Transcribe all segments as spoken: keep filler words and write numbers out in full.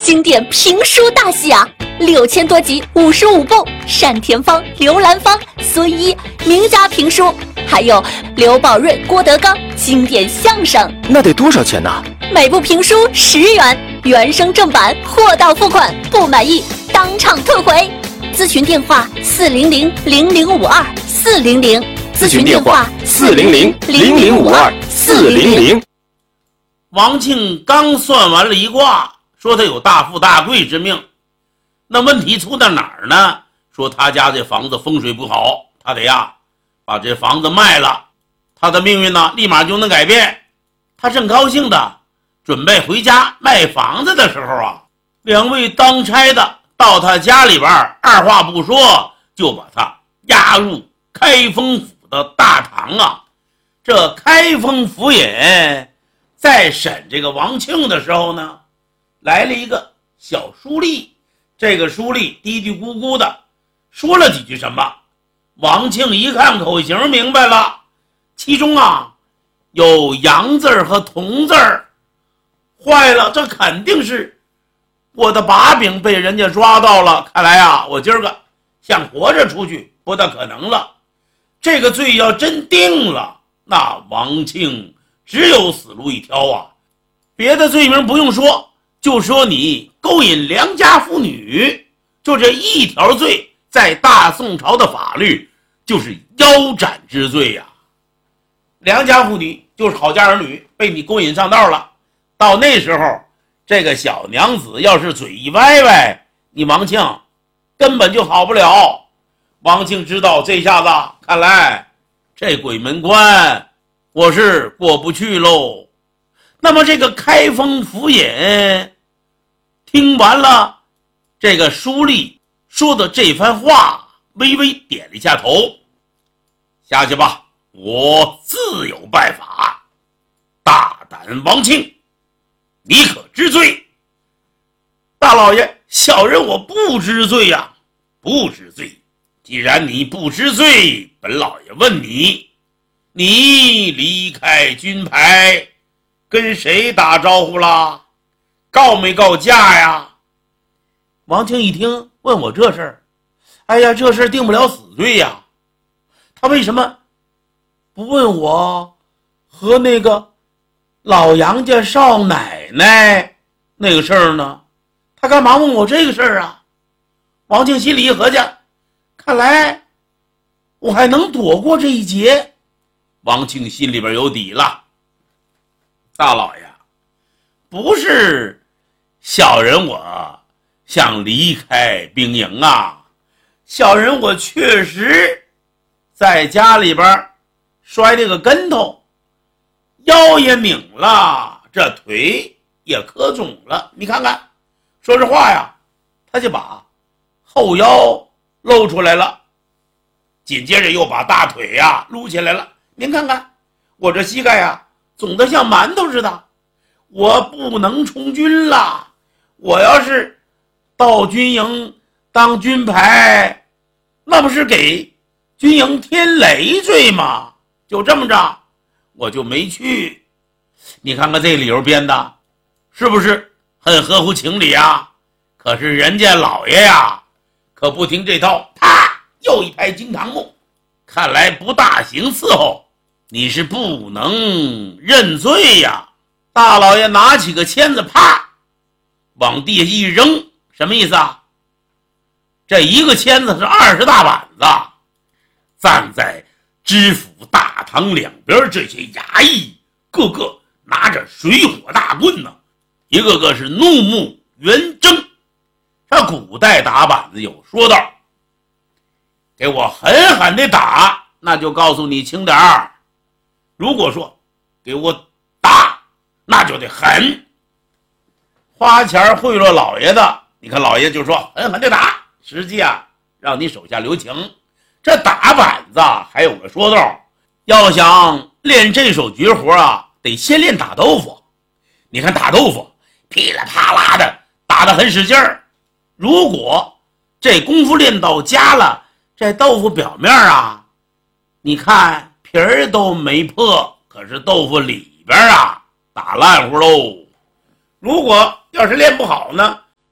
经典评书大戏啊，六千多集，五十五部，单田芳、刘兰芳、孙一名家评书，还有刘宝瑞、郭德纲经典相声。 那得多少钱呢？ 每部评书十元，原声正版，货到付款，不满意当场退回。咨询电话：四零零零零五二四零零。咨询电话： 四零零零零五二四零零。 王庆刚算完了一卦，说他有大富大贵之命。那问题出在哪儿呢？说他家这房子风水不好，他得呀把这房子卖了，他的命运呢立马就能改变。他正高兴的准备回家卖房子的时候啊，两位当差的到他家里边，二话不说就把他押入开封府的大堂啊。这开封府尹在审这个王庆的时候呢，来了一个小书吏，这个书吏嘀嘀咕咕的说了几句什么，王庆一看口型明白了，其中啊有洋字和铜字，坏了，这肯定是我的把柄被人家抓到了，看来啊我今儿个想活着出去不大可能了。这个罪要真定了，那王庆只有死路一条啊！别的罪名不用说，就说你勾引良家妇女，就这一条罪，在大宋朝的法律就是腰斩之罪呀、啊。良家妇女就是好家儿女，被你勾引上道了。到那时候，这个小娘子要是嘴一歪歪，你王庆根本就好不了。王庆知道这下子看来这鬼门关我是过不去喽。那么这个开封府尹听完了这个书吏说的这番话，微微点了一下头。下去吧，我自有办法。大胆王庆，你可知罪？大老爷，小人我不知罪呀、啊，不知罪。既然你不知罪，本老爷问你，你离开军牌跟谁打招呼了？告没告假呀？王庆一听问我这事儿，哎呀，这事儿定不了死罪呀。他为什么不问我和那个老杨家少奶奶那个事儿呢？他干嘛问我这个事儿啊？王庆心里一合计，看来我还能躲过这一劫。王庆心里边有底了。大老爷，不是小人我想离开兵营啊，小人我确实在家里边摔了个跟头，腰也拧了，这腿也磕肿了。你看看，说实话呀，他就把后腰露出来了，紧接着又把大腿呀撸起来了。您看看我这膝盖呀肿得像馒头似的，我不能从军了。我要是到军营当军牌，那不是给军营添累赘吗？就这么着我就没去。你看看这理由编的是不是很合乎情理啊？可是人家老爷呀可不听这套，啪又一拍惊堂木，看来不大行伺候，你是不能认罪呀。大老爷拿起个签子，啪往地下一扔，什么意思啊？这一个签子是二十大板子。站在知府大堂两边这些衙役个个拿着水火大棍呢，一个个是怒目圆睁。这古代打板子有说道，给我狠狠的打，那就告诉你轻点儿；如果说给我打，那就得狠。花钱贿赂老爷的，你看老爷就说狠狠的打，实际啊让你手下留情。这打板子还有个说道，要想练这手绝活啊，得先练打豆腐。你看打豆腐噼里啪啦的打得很使劲儿，如果这功夫练到家了，这豆腐表面啊，你看皮儿都没破，可是豆腐里边啊打烂乎喽。如果要是练不好呢，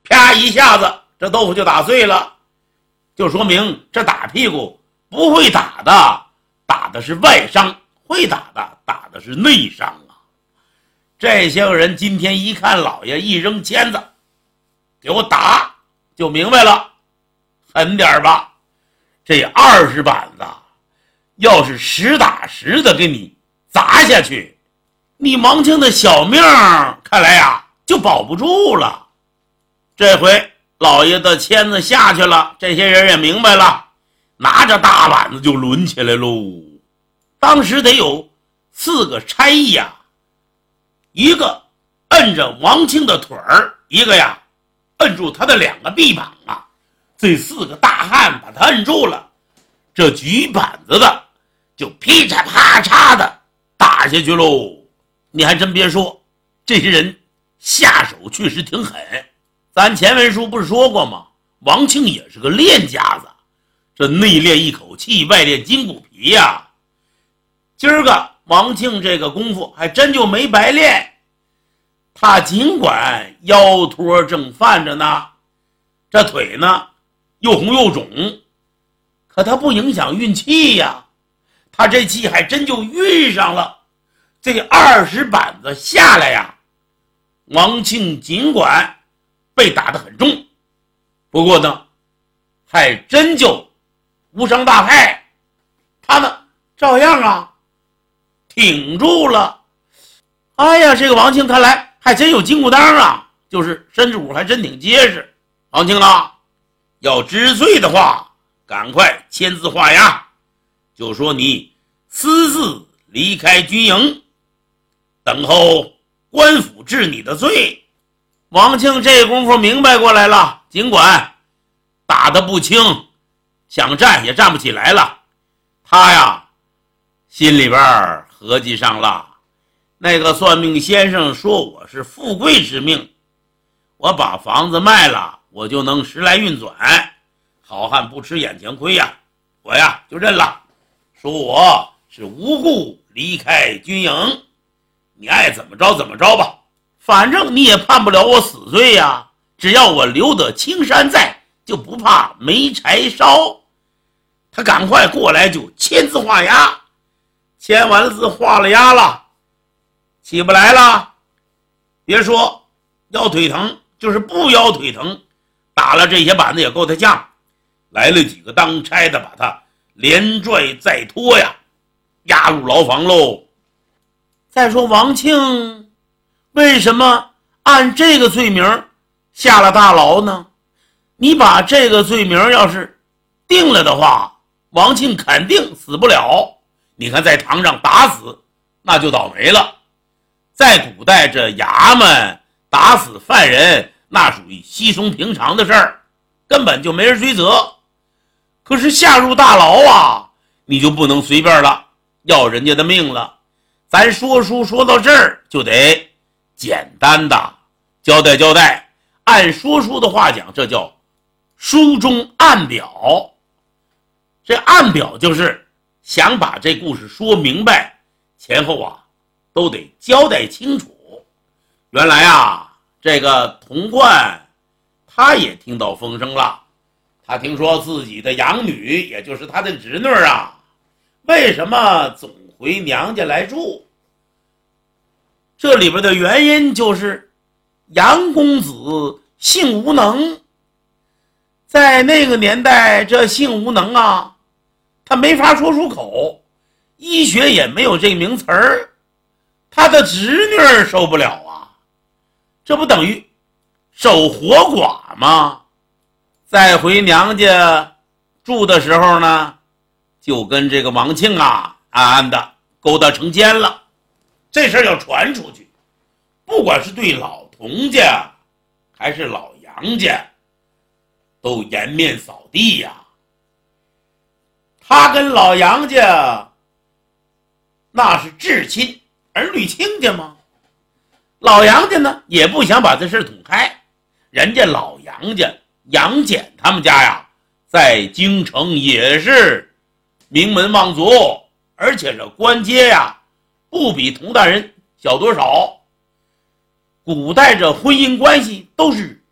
啪一下子这豆腐就打碎了，就说明这打屁股不会打的，打的是外伤，会打的打的是内伤啊。这些个人今天一看老爷一扔签子，给我打，就明白了，狠点吧，这二十板子要是实打实的给你砸下去，你王庆的小命看来呀就保不住了。这回老爷的签子下去了，这些人也明白了，拿着大板子就抡起来喽。当时得有四个差役呀，一个摁着王庆的腿儿，一个呀摁住他的两个臂膀啊，这四个大汉把他摁住了，这举板子的就噼嚓啪嚓的打下去喽。你还真别说，这些人下手确实挺狠。咱前文书不是说过吗？王庆也是个练家子，这内练一口气，外练筋骨皮呀。今儿个王庆这个功夫还真就没白练，他尽管腰托正犯着呢，这腿呢又红又肿，可他不影响运气呀，他这气还真就运上了。这二十板子下来呀，王庆尽管被打得很重，不过呢还真就无伤大害，他呢照样啊挺住了。哎呀，这个王庆看来还真有筋骨当啊，就是身子骨还真挺结实。王庆啊，要知罪的话赶快签字画押，就说你私自离开军营，等候官府治你的罪。王庆这功夫明白过来了，尽管打得不轻，想站也站不起来了，他呀心里边合计上了，那个算命先生说我是富贵之命，我把房子卖了，我就能时来运转，好汉不吃眼前亏呀，我呀就认了，说我是无故离开军营，你爱怎么着怎么着吧，反正你也判不了我死罪呀，只要我留得青山在，就不怕没柴烧。他赶快过来就签字画押，签完了字画了押了，起不来了，别说腰腿疼，就是不腰腿疼，打了这些板子也够他呛。来了几个当差的，把他连拽再拖呀，押入牢房喽。再说王庆为什么按这个罪名下了大牢呢？你把这个罪名要是定了的话，王庆肯定死不了。你看在堂上打死那就倒霉了，在古代这衙门打死犯人那属于稀松平常的事儿，根本就没人追责。可是下入大牢啊，你就不能随便了，要人家的命了。咱说书说到这儿就得简单的交代交代，按说书的话讲，这叫书中暗表。这暗表就是想把这故事说明白，前后啊都得交代清楚。原来啊这个童贯他也听到风声了，他听说自己的养女也就是他的侄女啊，为什么总回娘家来住？这里边的原因就是杨公子性无能。在那个年代，这性无能啊，他没法说出口，医学也没有这个名词儿，他的侄女受不了啊，这不等于守活寡吗？再回娘家住的时候呢，就跟这个王庆啊暗暗的勾搭成奸了。这事儿要传出去，不管是对老童家还是老杨家，都颜面扫地呀。他跟老杨家那是至亲，儿女亲家吗？老杨家呢也不想把这事捅开，人家老杨家杨戬他们家呀在京城也是名门望族，而且这官阶呀不比佟大人小多少。古代这婚姻关系都是